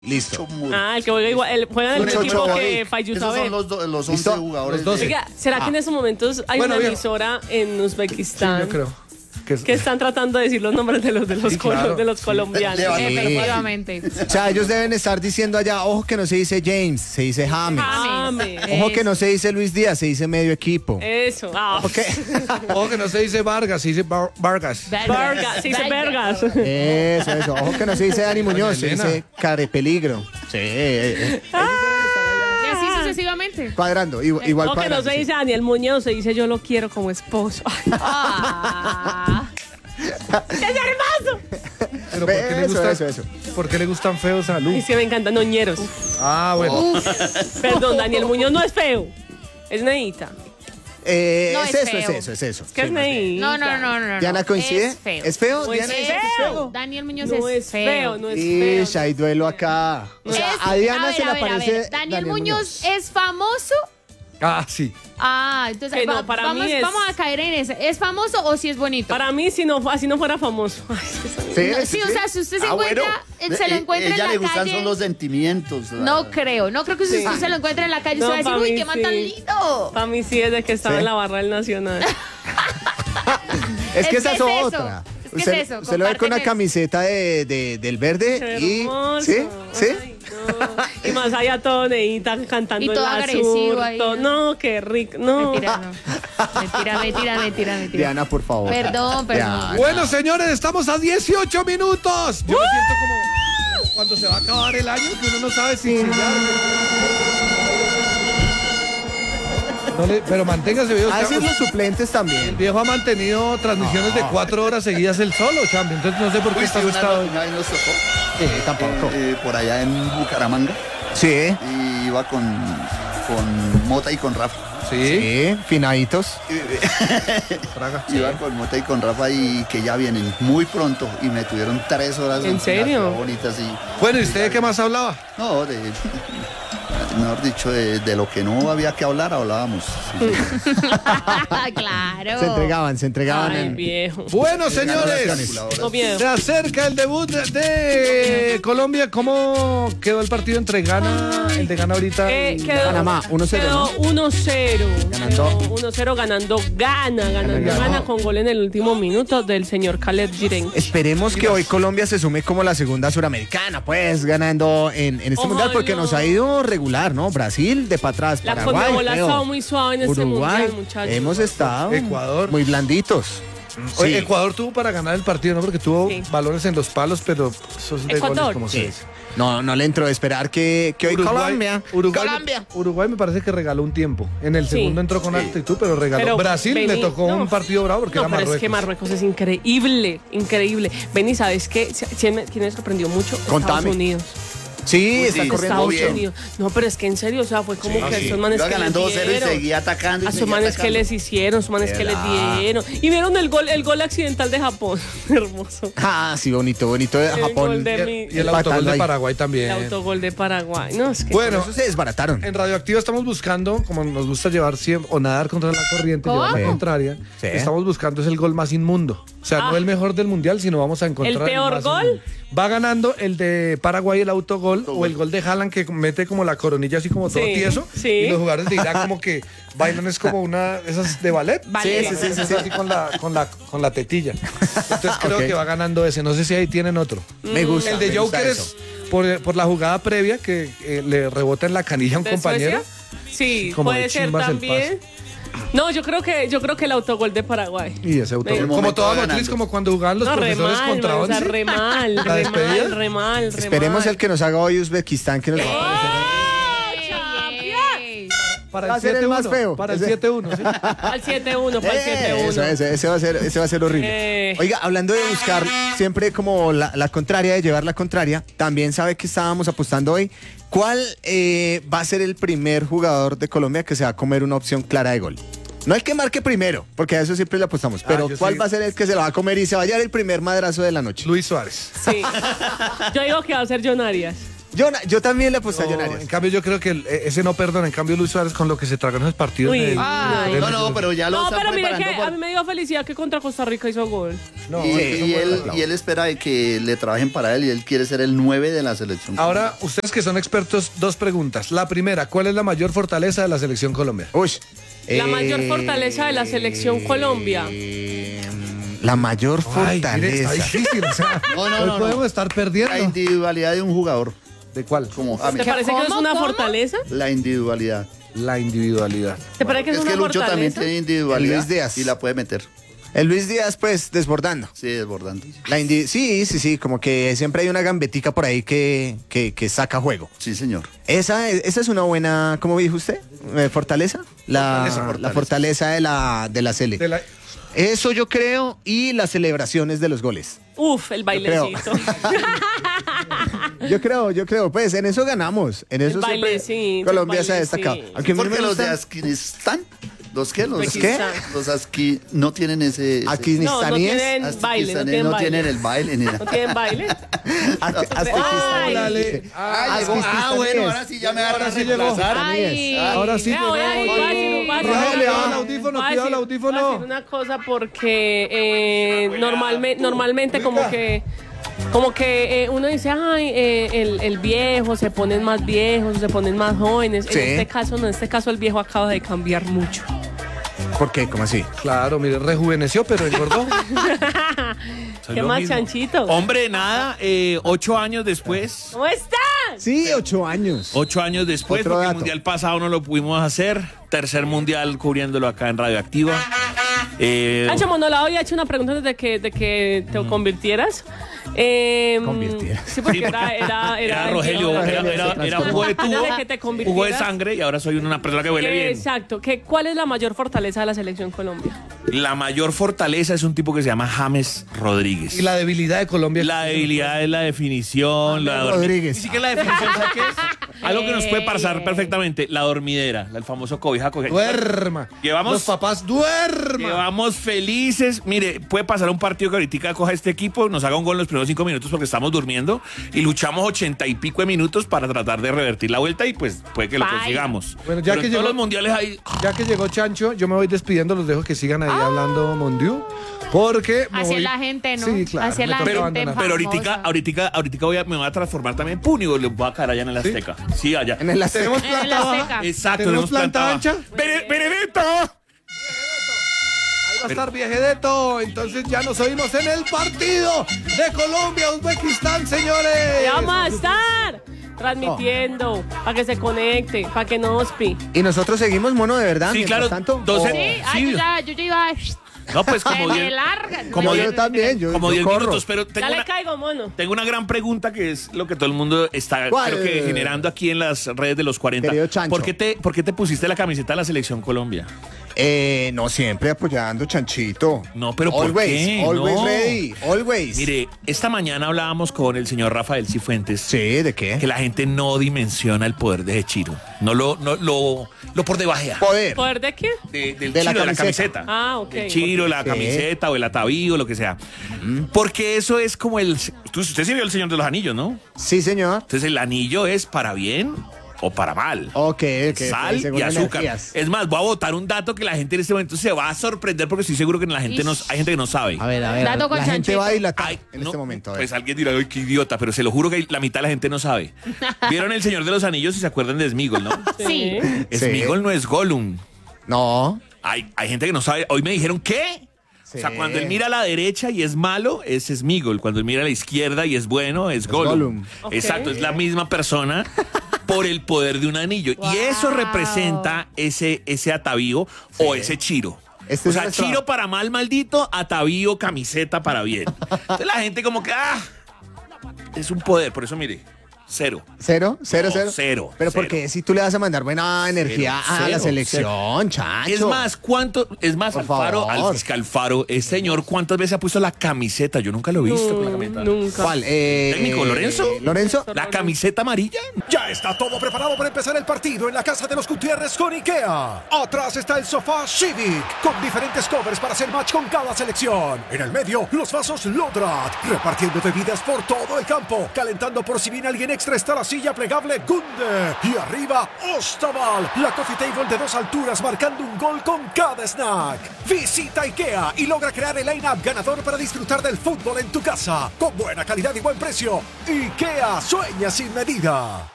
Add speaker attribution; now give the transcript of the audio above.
Speaker 1: Listo.
Speaker 2: El que juega igual, juega en el mismo equipo que Fayusabé.
Speaker 3: Esos son los 11 jugadores.
Speaker 1: Los 12.
Speaker 2: Oiga, ¿será que en estos momentos hay una emisora en Uzbekistán?
Speaker 4: Sí, yo creo.
Speaker 2: Que están tratando de decir los nombres de los
Speaker 4: claro.
Speaker 2: de los colombianos.
Speaker 5: Efectivamente.
Speaker 1: O sea, ellos deben estar diciendo allá, ojo que no se dice James, se dice James. Ojo que no se dice Luis Díaz, se dice medio equipo.
Speaker 2: Eso.
Speaker 4: Ojo que no se dice Vargas, se dice Vargas.
Speaker 2: Vargas, se dice Vergas.
Speaker 1: Eso. Ojo que no se dice Dani Muñoz, se
Speaker 4: Elena.
Speaker 1: dice Carepeligro. Sí.
Speaker 5: Y así sucesivamente.
Speaker 1: Cuadrando, igual
Speaker 2: O que no
Speaker 1: cuadrando.
Speaker 2: se dice Daniel Muñoz, se dice yo lo quiero como esposo. ¡Qué hermoso!
Speaker 4: Pero ¿por qué le gusta,
Speaker 1: Eso.
Speaker 4: ¿por qué le gustan feos a Lu?
Speaker 2: Y se me encantan noñeros.
Speaker 4: Ah, bueno.
Speaker 2: Perdón, Daniel Muñoz no es feo. Es neita.
Speaker 5: No,
Speaker 1: es
Speaker 5: es
Speaker 1: eso.
Speaker 2: ¿Qué es neita?
Speaker 5: No.
Speaker 1: ¿Diana coincide?
Speaker 5: Es feo.
Speaker 1: ¿Es feo?
Speaker 2: No es
Speaker 1: ¿Diana
Speaker 2: feo.
Speaker 5: Daniel Muñoz
Speaker 2: No es feo, no es feo.
Speaker 1: Ish, hay duelo acá. O sea, a Diana se le aparece
Speaker 5: Daniel Muñoz es famoso.
Speaker 4: Ah, sí.
Speaker 5: Entonces
Speaker 2: Que no, para
Speaker 5: vamos,
Speaker 2: mí es-
Speaker 5: vamos a caer en ese. ¿Es famoso o si es bonito?
Speaker 2: Para mí, si no fuera famoso. Ay,
Speaker 5: Sí, o sea, si usted se encuentra, se lo encuentra en
Speaker 3: ella
Speaker 5: la
Speaker 3: le gustan
Speaker 5: calle.
Speaker 3: son los sentimientos.
Speaker 5: No creo que si usted se lo encuentra en la calle,
Speaker 2: No,
Speaker 5: usted va a
Speaker 2: pa'
Speaker 5: decir, uy,
Speaker 2: mí
Speaker 5: qué man
Speaker 2: sí.
Speaker 5: tan lindo.
Speaker 2: Para mí sí es de que estaba en la barra del Nacional.
Speaker 1: Es que
Speaker 5: Es
Speaker 1: esa
Speaker 5: que
Speaker 1: es
Speaker 5: es eso.
Speaker 1: otra.
Speaker 5: Es que
Speaker 1: Usted,
Speaker 5: es eso,
Speaker 1: usted lo ve con una
Speaker 5: compárteme.
Speaker 1: camiseta del verde
Speaker 2: Qué
Speaker 1: y...
Speaker 2: hermoso.
Speaker 1: ¿Sí?
Speaker 2: Ay, no. Y más allá todo neita cantando
Speaker 5: Y todo
Speaker 2: en la
Speaker 5: agresivo
Speaker 2: sur,
Speaker 5: ahí,
Speaker 2: todo-
Speaker 5: ¿no?
Speaker 2: No, qué rico. No.
Speaker 5: Mentira.
Speaker 1: Diana, por favor.
Speaker 5: Perdón.
Speaker 1: Diana.
Speaker 4: Bueno, señores, estamos a 18 minutos. Yo me siento como cuando se va a acabar el año, que uno no sabe si pero manténgase, viejo.
Speaker 1: A decir
Speaker 4: El
Speaker 1: los suplentes también.
Speaker 4: viejo ha mantenido transmisiones de 4 horas seguidas él solo, champion. Entonces no sé por qué está asustado.
Speaker 3: Una vez nos tocó
Speaker 1: Tampoco.
Speaker 3: por allá en Bucaramanga
Speaker 1: Sí.
Speaker 3: y iba con Mota y con Rafa.
Speaker 4: Sí.
Speaker 1: Sí, finaditos.
Speaker 4: Fraga.
Speaker 3: Iba con Mota y con Rafa y que ya vienen muy pronto y me tuvieron 3 horas.
Speaker 2: ¿En serio?
Speaker 3: Bonitas y
Speaker 4: Bueno, ¿y usted de qué más hablaba?
Speaker 3: no, mejor dicho, de lo que no había que hablar, hablábamos.
Speaker 5: Claro.
Speaker 1: Se entregaban
Speaker 2: Ay,
Speaker 1: en...
Speaker 2: viejo.
Speaker 4: Bueno, señores.
Speaker 2: No miedo.
Speaker 4: Se acerca el debut de Colombia. ¿Cómo quedó el partido entre Ghana, el de Ghana ahorita?
Speaker 2: Quedó
Speaker 1: Panamá, 1-0,
Speaker 2: Quedó
Speaker 1: ¿no?
Speaker 2: 1-0.
Speaker 1: Ganando.
Speaker 2: Quedó 1-0 ganando Gana con gol en el último minuto del señor Khaled Jiren.
Speaker 1: Esperemos que hoy Colombia se sume como la segunda suramericana, pues, ganando en este
Speaker 2: Ojalá.
Speaker 1: mundial, porque nos ha ido regular, ¿no? Brasil, de para atrás,
Speaker 2: La
Speaker 1: Paraguay,
Speaker 2: Conmebol ha
Speaker 1: feo.
Speaker 2: estado muy suave en este
Speaker 1: Uruguay,
Speaker 2: mundial, muchachos.
Speaker 1: hemos estado
Speaker 4: Ecuador.
Speaker 1: muy blanditos.
Speaker 4: Oye,
Speaker 1: Sí.
Speaker 4: Ecuador tuvo para ganar el partido, ¿no? Porque tuvo
Speaker 2: Sí.
Speaker 4: balones en los palos, pero esos de
Speaker 2: Ecuador.
Speaker 4: goles como se
Speaker 1: Sí.
Speaker 4: dice.
Speaker 1: No le entro a esperar que hoy Colombia.
Speaker 4: Uruguay me parece que regaló un tiempo. En el
Speaker 2: Sí.
Speaker 4: segundo entró con actitud, pero regaló.
Speaker 2: Pero
Speaker 4: Brasil le
Speaker 2: vení,
Speaker 4: tocó
Speaker 2: no.
Speaker 4: un partido bravo porque
Speaker 2: No,
Speaker 4: era
Speaker 2: pero
Speaker 4: Marruecos.
Speaker 2: es que Marruecos es increíble. Ven, ¿sabes qué? ¿Quién me sorprendió mucho?
Speaker 1: Contame.
Speaker 2: Estados Unidos.
Speaker 1: Sí, está
Speaker 3: sí,
Speaker 1: corriendo
Speaker 2: Estados
Speaker 3: bien.
Speaker 2: Unidos. No, pero es que en serio, o sea, fue como que esos manes
Speaker 3: Iba
Speaker 2: que les
Speaker 3: ganando 2-0 y
Speaker 2: dieron.
Speaker 3: seguía atacando. y
Speaker 2: A sus
Speaker 3: seguía
Speaker 2: manes que
Speaker 3: atacando.
Speaker 2: les hicieron, sus manes que les dieron. Y vieron el gol accidental de Japón. Hermoso.
Speaker 1: Ah, sí, bonito de
Speaker 2: El
Speaker 1: Japón.
Speaker 2: gol de
Speaker 4: Y el autogol
Speaker 1: Patando
Speaker 4: de
Speaker 1: ahí.
Speaker 4: Paraguay
Speaker 2: El
Speaker 4: también.
Speaker 2: autogol de Paraguay. No, es que
Speaker 4: Bueno,
Speaker 1: Eso se desbarataron.
Speaker 4: en Radioactiva estamos buscando, como nos gusta llevar siempre, o nadar contra la corriente,
Speaker 5: ¿Cómo?
Speaker 4: llevar la
Speaker 1: Sí.
Speaker 4: contraria,
Speaker 1: Sí.
Speaker 4: estamos buscando es el gol más inmundo. O sea, no el mejor del mundial, sino vamos a encontrar
Speaker 2: ¿El peor
Speaker 4: más
Speaker 2: gol?
Speaker 4: inmundo. Va ganando el de Paraguay, el autogol, o el gol de Haaland que mete como la coronilla así como todo
Speaker 2: Sí,
Speaker 4: tieso.
Speaker 2: sí.
Speaker 4: Y los jugadores de Irak como que bailan es como una, esas de ballet.
Speaker 2: Ballet.
Speaker 4: Sí, así con la tetilla. Entonces creo
Speaker 1: Ok.
Speaker 4: que va ganando ese. No sé si ahí tienen otro.
Speaker 1: Me gusta.
Speaker 4: El de
Speaker 1: me gusta
Speaker 4: Joker
Speaker 1: eso.
Speaker 4: es por la jugada previa que le rebota en la canilla a un
Speaker 2: ¿De
Speaker 4: compañero.
Speaker 2: Suecia? Sí,
Speaker 4: Como
Speaker 2: puede
Speaker 4: de
Speaker 2: ser
Speaker 4: chimbas el
Speaker 2: también. No, yo creo que el autogol de Paraguay.
Speaker 4: Y ese autogol.
Speaker 3: El
Speaker 4: Como
Speaker 3: momento
Speaker 4: toda
Speaker 3: va
Speaker 4: motriz,
Speaker 3: ganando.
Speaker 4: como cuando jugaban los
Speaker 2: No, re
Speaker 4: profesores
Speaker 2: mal,
Speaker 4: contra
Speaker 2: o sea,
Speaker 4: 11.
Speaker 2: re mal,
Speaker 4: ¿La despedida?
Speaker 2: re mal.
Speaker 1: Esperemos el que nos haga hoy Uzbekistán, que nos va a aparecer.
Speaker 4: Para
Speaker 1: Va a
Speaker 4: el
Speaker 1: ser el
Speaker 4: 7-1.
Speaker 1: más feo.
Speaker 4: Para el
Speaker 1: Ese.
Speaker 4: 7-1, ¿sí?
Speaker 2: Al 7-1, para el 7-1.
Speaker 1: Ese va a ser horrible. Oiga, hablando de buscar siempre como la contraria, de llevar la contraria, también sabe que estábamos apostando hoy. ¿Cuál va a ser el primer jugador de Colombia que se va a comer una opción clara de gol? No el que marque primero, porque a eso siempre le apostamos. Pero
Speaker 4: yo
Speaker 1: ¿cuál
Speaker 4: sí.
Speaker 1: va a ser el que se lo va a comer y se va a llevar el primer madrazo de la noche?
Speaker 4: Luis Suárez.
Speaker 2: Sí. Yo digo que va a ser John Arias.
Speaker 1: Yo también le aposté a John
Speaker 4: En
Speaker 1: Arias.
Speaker 4: cambio, yo creo que ese no perdona. En cambio, Luis Suárez con lo que se tragó en esos partidos.
Speaker 2: Uy,
Speaker 3: No, pero ya lo
Speaker 2: No,
Speaker 3: están
Speaker 2: pero mire que
Speaker 3: preparando
Speaker 2: a mí me dio felicidad que contra Costa Rica hizo gol.
Speaker 4: No,
Speaker 3: y él espera de que le trabajen para él y él quiere ser el 9 de la selección.
Speaker 4: Ahora, ustedes que son expertos, 2 preguntas. La primera, ¿cuál es la mayor fortaleza de la selección Colombia?
Speaker 1: Uy.
Speaker 2: La mayor fortaleza de la selección Colombia.
Speaker 1: La mayor
Speaker 4: Ay,
Speaker 1: fortaleza.
Speaker 4: mire, está difícil. O sea,
Speaker 3: No,
Speaker 4: hoy podemos estar
Speaker 3: La
Speaker 4: perdiendo.
Speaker 3: individualidad de un jugador,
Speaker 4: ¿De cuál?
Speaker 3: como
Speaker 2: ¿Te
Speaker 3: James.
Speaker 2: parece que es una
Speaker 5: ¿Cómo?
Speaker 2: fortaleza?
Speaker 3: La individualidad.
Speaker 4: La individualidad.
Speaker 2: ¿Te parece que es
Speaker 3: Es
Speaker 2: una
Speaker 3: que Lucho también
Speaker 2: fortaleza?
Speaker 3: tiene individualidad
Speaker 1: Luis Díaz.
Speaker 3: y la puede meter.
Speaker 1: El Luis Díaz, pues, desbordando.
Speaker 3: Sí, desbordando.
Speaker 1: Sí, como que siempre hay una gambetica por ahí que saca juego.
Speaker 3: Sí, señor.
Speaker 1: Esa es una buena, ¿cómo dijo usted? ¿Fortaleza?
Speaker 3: Fortaleza.
Speaker 1: La fortaleza de la Sele.
Speaker 4: De la-
Speaker 1: Eso yo creo, y las celebraciones de los goles.
Speaker 2: Uf, el bailecito.
Speaker 1: Yo creo, pues en eso ganamos. En eso siempre
Speaker 2: bailecito,
Speaker 1: Colombia
Speaker 2: el
Speaker 1: se ha destacado.
Speaker 2: bailecito.
Speaker 1: Aunque a mí no
Speaker 3: Porque
Speaker 1: me
Speaker 3: los de
Speaker 1: gusta
Speaker 3: Afganistán, ¿los qué?
Speaker 1: ¿Los qué?
Speaker 3: Los asqui no tienen ese...
Speaker 1: Aquí
Speaker 2: No, no
Speaker 1: nistaníes.
Speaker 2: tienen baile, no tienen
Speaker 3: no
Speaker 2: baile.
Speaker 3: tienen el baile ni
Speaker 2: ¿No
Speaker 3: nada.
Speaker 2: tienen baile?
Speaker 1: Ay,
Speaker 4: Órale.
Speaker 3: Bueno, ahora sí ya me
Speaker 4: Ahora
Speaker 3: agarran
Speaker 4: sí llegó.
Speaker 5: Ay,
Speaker 4: Ahora sí.
Speaker 2: Vea, voy a decir, voy a decir, voy a decir.
Speaker 4: Rogelio, cuidado el
Speaker 2: Voy a
Speaker 4: audífono,
Speaker 2: decir-
Speaker 4: cuidado el audífono.
Speaker 2: voy a decir una cosa porque normalmente como que uno dice, ay, el viejo, se ponen más viejos, se ponen más jóvenes.
Speaker 1: Sí.
Speaker 2: En este caso no, en este caso el viejo acaba de cambiar mucho.
Speaker 1: ¿Por qué? ¿Cómo así?
Speaker 4: Claro, mire, rejuveneció, pero engordó.
Speaker 6: Soy
Speaker 2: ¿Qué
Speaker 6: lo
Speaker 2: más,
Speaker 6: mismo.
Speaker 2: Chanchito?
Speaker 6: Hombre, nada, 8 años después.
Speaker 2: ¿Cómo estás?
Speaker 1: Sí, 8 años.
Speaker 6: 8 años después,
Speaker 1: Otro
Speaker 6: porque
Speaker 1: dato.
Speaker 6: el mundial pasado no lo pudimos hacer. Tercer mundial cubriéndolo acá en Radioactiva.
Speaker 2: Ancho Monolao había hecho una pregunta desde que te convirtieras.
Speaker 1: Convirtieras.
Speaker 2: Sí, porque
Speaker 6: Sí, porque
Speaker 2: era
Speaker 6: Rogelio, era jugo de tubo,
Speaker 2: Antes de que te
Speaker 6: jugo de
Speaker 2: convirtieras.
Speaker 6: sangre y ahora soy una persona que huele bien.
Speaker 2: Exacto. ¿Cuál es la mayor fortaleza de la selección Colombia?
Speaker 6: La mayor fortaleza es un tipo que se llama James Rodríguez.
Speaker 4: Y la debilidad de Colombia.
Speaker 6: La debilidad es la definición. La
Speaker 1: Rodríguez.
Speaker 6: Ni siquiera la definición, ¿sabes qué es? Algo que nos puede pasar perfectamente. La dormidera, el famoso cobija.
Speaker 4: Duerma.
Speaker 6: Llevamos-
Speaker 4: Los papás duerman.
Speaker 6: Vamos felices. Mire, puede pasar un partido que ahorita coja este equipo, nos haga un gol en los primeros 5 minutos porque estamos durmiendo y luchamos 80 y pico de minutos para tratar de revertir la vuelta y pues puede que lo
Speaker 2: Ay.
Speaker 6: consigamos.
Speaker 4: Bueno, ya
Speaker 6: Pero
Speaker 4: que
Speaker 6: en todos
Speaker 4: llegó-
Speaker 6: los mundiales hay...
Speaker 4: Ya que llegó Chancho, yo me voy despidiendo, los dejo que sigan ahí hablando Mondiu. Porque me
Speaker 5: Así es
Speaker 4: voy-
Speaker 5: la gente, ¿no?
Speaker 4: Sí, claro.
Speaker 5: Así es
Speaker 4: me
Speaker 5: la
Speaker 4: toca
Speaker 5: gente
Speaker 4: abandonar.
Speaker 6: Pero
Speaker 5: famosa.
Speaker 6: ahorita me voy a transformar también en Puni, le voy a caer allá en el Azteca. Sí, allá.
Speaker 1: En el
Speaker 4: Tenemos
Speaker 5: En
Speaker 4: planta
Speaker 5: la
Speaker 4: baja.
Speaker 5: Azteca.
Speaker 6: Exacto.
Speaker 4: ¿Tenemos planta
Speaker 6: baja.
Speaker 4: ancha?
Speaker 6: ¡Benedetto!
Speaker 4: Ahí va a estar Viejedeto. Entonces ya nos oímos en el partido de Colombia-Uzbekistán, señores.
Speaker 2: Ya vamos a estar transmitiendo para que se conecte, para que nos pi.
Speaker 1: Y nosotros seguimos, mono, de verdad.
Speaker 6: Sí,
Speaker 1: mientras
Speaker 6: claro.
Speaker 1: tanto.
Speaker 6: Dos-
Speaker 1: Oh.
Speaker 5: Sí,
Speaker 6: Sí.
Speaker 5: yo ya iba.
Speaker 6: No, pues como
Speaker 5: Se me
Speaker 6: 10
Speaker 5: larga.
Speaker 6: como
Speaker 1: No,
Speaker 6: diez-
Speaker 1: yo también, yo
Speaker 6: como 10
Speaker 1: corro.
Speaker 6: minutos, pero
Speaker 2: Ya le caigo, mono.
Speaker 6: tengo una gran pregunta que es lo que todo el mundo está
Speaker 1: ¿Cuál?
Speaker 6: creo que generando aquí en las redes de los 40.
Speaker 1: Querido Chancho.
Speaker 6: ¿Por qué te pusiste la camiseta de la Selección Colombia?
Speaker 1: No, siempre apoyando, Chanchito.
Speaker 6: No, pero ¿por
Speaker 1: always,
Speaker 6: qué?
Speaker 1: Always
Speaker 6: No.
Speaker 1: ready, always.
Speaker 6: Mire, esta mañana hablábamos con el señor Rafael Cifuentes
Speaker 1: Sí, ¿de qué?
Speaker 6: que la gente no dimensiona el poder de Chiro. No lo por debajea.
Speaker 1: Poder.
Speaker 2: ¿Poder de quién?
Speaker 6: Del
Speaker 1: De la
Speaker 6: Chiro, de la
Speaker 1: camiseta.
Speaker 6: camiseta.
Speaker 2: Ah, ok.
Speaker 6: El Chiro, la
Speaker 1: Sí.
Speaker 6: camiseta o el atavío, lo que sea. Porque eso es como usted sí vio el Señor de los Anillos, ¿no?
Speaker 1: Sí, señor.
Speaker 6: Entonces el anillo es para bien o para mal.
Speaker 1: Ok,
Speaker 6: Sal
Speaker 1: según
Speaker 6: y azúcar.
Speaker 1: energías.
Speaker 6: Es más, voy a botar un dato que la gente en este momento se va a sorprender porque estoy seguro que hay gente que no sabe.
Speaker 1: A ver.
Speaker 5: Dato con
Speaker 1: La gente
Speaker 5: Chanchito.
Speaker 1: va a dilatar
Speaker 6: Ay,
Speaker 1: en
Speaker 6: no,
Speaker 1: este momento. A ver.
Speaker 6: Pues alguien dirá, ay, qué idiota, pero se lo juro que la mitad de la gente no sabe. ¿Vieron El Señor de los Anillos y se acuerdan de Sméagol, no?
Speaker 5: Sí.
Speaker 1: Sí.
Speaker 6: Sméagol no es Gollum.
Speaker 1: No.
Speaker 6: Hay gente que no sabe. Hoy me dijeron, ¿qué?
Speaker 1: Sí.
Speaker 6: O sea, cuando él mira a la derecha y es malo, es Sméagol. Cuando él mira a la izquierda y es bueno, es Gollum.
Speaker 1: Gollum.
Speaker 2: Ok.
Speaker 6: Exacto, es la misma persona por el poder de un anillo. Y eso representa ese atavío o ese Chiro.
Speaker 1: Este
Speaker 6: o
Speaker 1: es
Speaker 6: sea,
Speaker 1: nuestro-
Speaker 6: Chiro para mal maldito, atavío, camiseta para bien. Entonces la gente como que, es un poder. Por eso, mire, cero.
Speaker 1: ¿Cero? ¿Cero,
Speaker 6: No,
Speaker 1: cero?
Speaker 6: cero,
Speaker 1: Pero
Speaker 6: cero.
Speaker 1: porque si tú le vas a mandar buena energía a la
Speaker 6: cero,
Speaker 1: selección, Chancho.
Speaker 6: Es más,
Speaker 1: Por
Speaker 6: Alfaro,
Speaker 1: favor.
Speaker 6: al fiscal Alfaro, este señor, ¿cuántas veces ha puesto la camiseta? Yo nunca lo he visto con la camiseta.
Speaker 2: Nunca.
Speaker 1: ¿Cuál?
Speaker 6: ¿Técnico Lorenzo?
Speaker 1: ¿Lorenzo?
Speaker 6: ¿La camiseta amarilla?
Speaker 7: Ya está todo preparado para empezar el partido en la casa de los Gutiérrez con IKEA. Atrás está el sofá Civic, con diferentes covers para hacer match con cada selección. En el medio, los vasos Lodrat, repartiendo bebidas por todo el campo, calentando por si viene alguien extra extra está la silla plegable Gunde. Y arriba, Ostaval, la coffee table de 2 alturas marcando un gol con cada snack. Visita IKEA y logra crear el line-up ganador para disfrutar del fútbol en tu casa. Con buena calidad y buen precio. IKEA, sueña sin medida.